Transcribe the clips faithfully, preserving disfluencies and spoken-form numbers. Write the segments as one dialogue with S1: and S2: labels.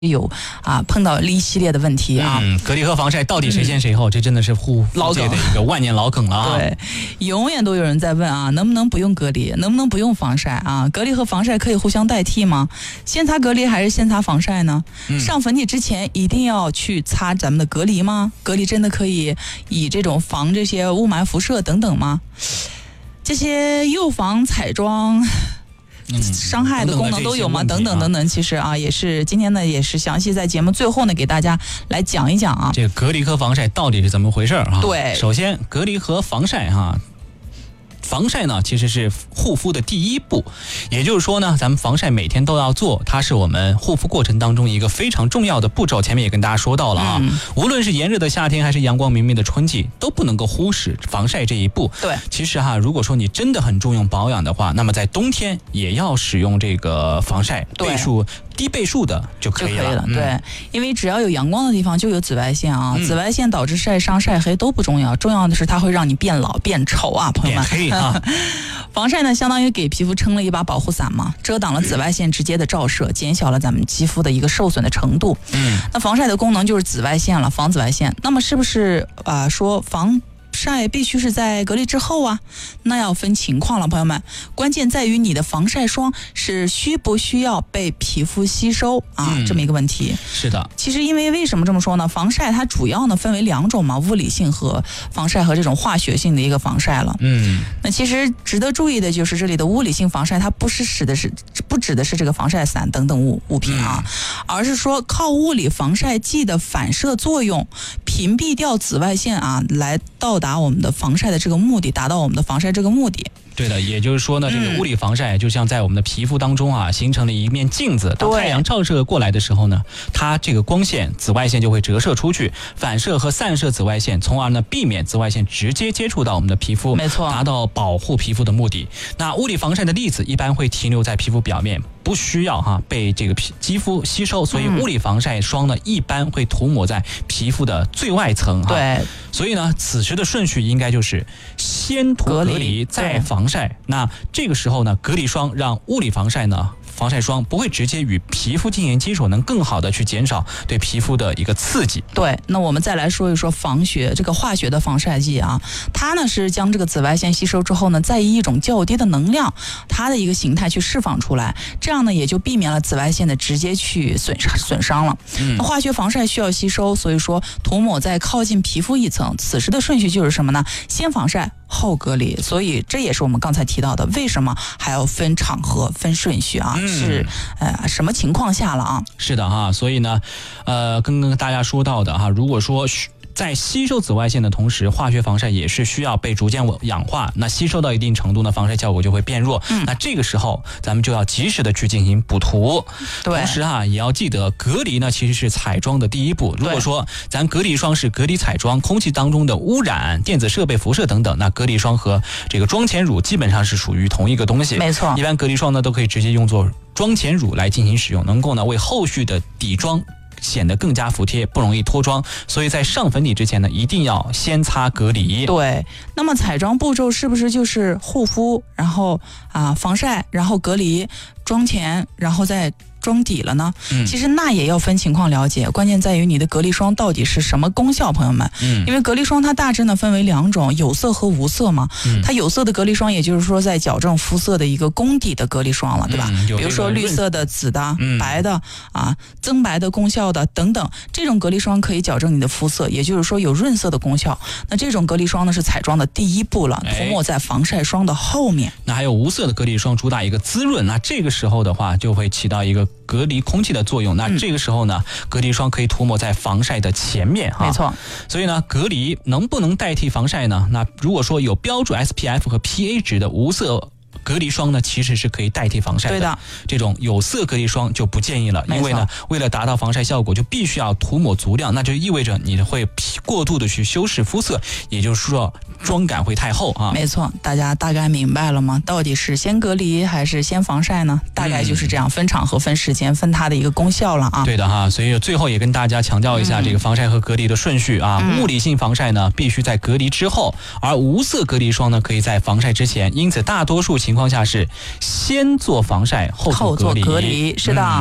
S1: 有啊碰到一系列的问题啊。
S2: 嗯，隔离和防晒到底谁先谁后，嗯、这真的是护肤界的一个万年老梗了啊。
S1: 对，永远都有人在问啊，能不能不用隔离，能不能不用防晒啊？隔离和防晒可以互相代替吗？先擦隔离还是先擦防晒呢？嗯、上粉底之前一定要去擦咱们的隔离吗？隔离真的可以以这种防这些雾霾辐射等等吗？这些又防彩妆。嗯、伤害的功能都有吗？等等等等，其实啊，也是今天呢，也是详细在节目最后呢，给大家来讲一讲啊，
S2: 这个隔离和防晒到底是怎么回事啊？
S1: 对，
S2: 首先隔离和防晒哈。防晒呢，其实是护肤的第一步，也就是说呢，咱们防晒每天都要做，它是我们护肤过程当中一个非常重要的步骤。前面也跟大家说到了啊，嗯、无论是炎热的夏天还是阳光明媚的春季，都不能够忽视防晒这一步。
S1: 对，
S2: 其实哈，如果说你真的很重用保养的话，那么在冬天也要使用这个防晒倍数低倍数的就可以了。
S1: 就可以了，
S2: 嗯、
S1: 对，因为只要有阳光的地方就有紫外线啊，嗯、紫外线导致晒伤、晒黑都不重要，重要的是它会让你变老、变丑啊，朋友们。
S2: 变黑啊！
S1: 防晒呢，相当于给皮肤撑了一把保护伞嘛，遮挡了紫外线直接的照射，减小了咱们肌肤的一个受损的程度。嗯，那防晒的功能就是紫外线了，防紫外线。那么是不是啊、呃、说防晒必须是在隔离之后啊？那要分情况了，朋友们。关键在于你的防晒霜是需不需要被皮肤吸收啊、嗯、这么一个问题。
S2: 是的。
S1: 其实因为为什么这么说呢？防晒它主要呢分为两种嘛，物理性和防晒和这种化学性的一个防晒了。嗯。那其实值得注意的就是这里的物理性防晒，它不是指的是不指的是这个防晒伞等等物物品啊、嗯，而是说靠物理防晒剂的反射作用屏蔽掉紫外线啊，来到达我们的防晒的这个目的，达到我们的防晒这个目的。
S2: 对的，也就是说呢，这个物理防晒就像在我们的皮肤当中啊，形成了一面镜子。当太阳照射过来的时候呢，它这个光线、紫外线就会折射出去，反射和散射紫外线，从而呢避免紫外线直接接触到我们的皮肤，
S1: 没错，
S2: 达到保护皮肤的目的。那物理防晒的粒子一般会停留在皮肤表面，不需要哈被这个皮肌肤吸收，所以物理防晒霜呢一般会涂抹在皮肤的最外层。
S1: 对，
S2: 所以呢，此时的顺序应该就是先涂隔离，再防晒。那这个时候呢，隔离霜让物理防晒呢，防晒霜不会直接与皮肤进行接触，能更好的去减少对皮肤的一个刺激。
S1: 对，那我们再来说一说防学这个化学的防晒剂啊，它呢是将这个紫外线吸收之后呢，再以一种较低的能量，它的一个形态去释放出来，这样呢也就避免了紫外线的直接去损伤损伤了。嗯，那化学防晒需要吸收，所以说涂抹在靠近皮肤一层，此时的顺序就是什么呢？先防晒后隔离，所以这也是我们刚才提到的，为什么还要分场合、分顺序啊？嗯、是呃什么情况下了啊？
S2: 是的哈，所以呢，呃，刚刚大家说到的哈，如果说在吸收紫外线的同时，化学防晒也是需要被逐渐氧化，那吸收到一定程度呢，防晒效果就会变弱。嗯、那这个时候咱们就要及时的去进行补涂。
S1: 对，
S2: 同时哈也要记得隔离呢其实是彩妆的第一步。如果说咱隔离霜是隔离彩妆，空气当中的污染、电子设备辐射等等，那隔离霜和这个妆前乳基本上是属于同一个东西。
S1: 没错，
S2: 一般隔离霜呢都可以直接用作妆前乳来进行使用，能够呢为后续的底妆显得更加服帖，不容易脱妆，所以在上粉底之前呢，一定要先擦隔离。
S1: 对，那么彩妆步骤是不是就是护肤，然后啊防晒，然后隔离，妆前，然后再妆底了呢？嗯、其实那也要分情况了解，关键在于你的隔离霜到底是什么功效，朋友们。嗯，因为隔离霜它大致呢分为两种，有色和无色嘛。嗯，它有色的隔离霜，也就是说在矫正肤色的一个功底的隔离霜了，对吧？嗯、比如说绿色的、紫的、嗯、白的啊，增白的功效的等等，这种隔离霜可以矫正你的肤色，也就是说有润色的功效。那这种隔离霜呢是彩妆的第一步了，涂抹在防晒霜的后面。
S2: 那还有无色的隔离霜，主打一个滋润，那这个时候的话就会起到一个隔离空气的作用。那这个时候呢，嗯、隔离霜可以涂抹在防晒的前面哈。
S1: 没错。
S2: 所以呢，隔离能不能代替防晒呢？那如果说有标准 S P F 和 P A 值的无色隔离霜呢，其实是可以代替防晒的。
S1: 对的，
S2: 这种有色隔离霜就不建议了，因为呢，为了达到防晒效果，就必须要涂抹足量，那就意味着你会过度的去修饰肤色，也就是说妆感会太厚啊。
S1: 没错，大家大概明白了吗？到底是先隔离还是先防晒呢？大概就是这样，分场合、分时间、分它的一个功效了啊。
S2: 对的哈，所以最后也跟大家强调一下这个防晒和隔离的顺序啊。嗯、物理性防晒呢，必须在隔离之后，而无色隔离霜呢，可以在防晒之前。因此，大多数情况下是先做防晒后做隔离。
S1: 后做隔离，是的。嗯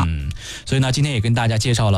S2: 所以呢，今天也跟大家介绍了